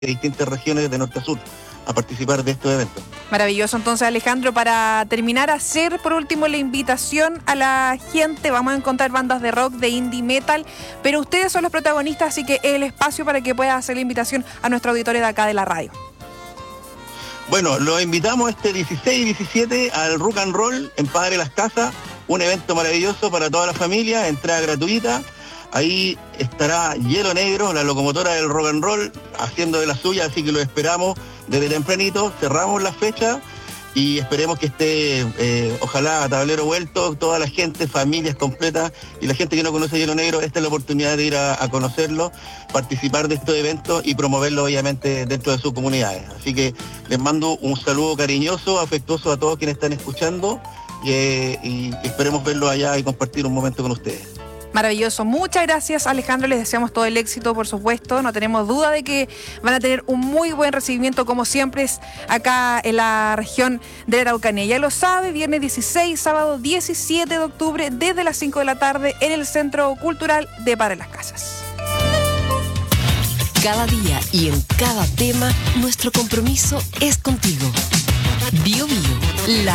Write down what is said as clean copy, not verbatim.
de distintas regiones de norte a sur a participar de estos eventos. Maravilloso. Entonces, Alejandro, para terminar, hacer por último la invitación a la gente. Vamos a encontrar bandas de rock, de indie metal, pero ustedes son los protagonistas, así que el espacio para que pueda hacer la invitación a nuestro auditorio de acá de la radio. Bueno, los invitamos este 16 y 17 al Rock and Roll en Padre Las Casas, un evento maravilloso para toda la familia, entrada gratuita. Ahí estará Hielo Negro, la locomotora del rock and roll, haciendo de la suya, así que lo esperamos desde tempranito. Cerramos la fecha y esperemos que esté, ojalá, a tablero vuelto, toda la gente, familias completas, y la gente que no conoce Hielo Negro, esta es la oportunidad de ir a conocerlo, participar de estos eventos y promoverlo obviamente dentro de sus comunidades. Así que les mando un saludo cariñoso, afectuoso a todos quienes están escuchando y esperemos verlo allá y compartir un momento con ustedes. Maravilloso. Muchas gracias, Alejandro. Les deseamos todo el éxito, por supuesto. No tenemos duda de que van a tener un muy buen recibimiento, como siempre es acá en la región de la Araucanía. Ya lo sabe, viernes 16, sábado 17 de octubre, desde las 5 de la tarde, en el Centro Cultural de Padre Las Casas. Cada día y en cada tema, nuestro compromiso es contigo. Bio Bio, la